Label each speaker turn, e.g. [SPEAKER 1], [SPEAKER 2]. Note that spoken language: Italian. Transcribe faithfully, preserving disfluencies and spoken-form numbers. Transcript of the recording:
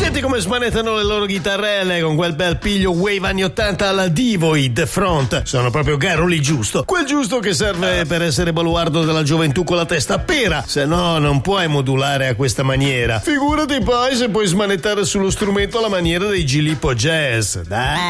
[SPEAKER 1] Senti come smanettano le loro chitarrelle con quel bel piglio wave anni ottanta alla Divoid Front. Sono proprio garruli giusto. Quel giusto che serve per essere baluardo della gioventù con la testa a pera. Se no non puoi modulare a questa maniera. Figurati poi se puoi smanettare sullo strumento alla maniera dei Gilippo Jazz. Dai.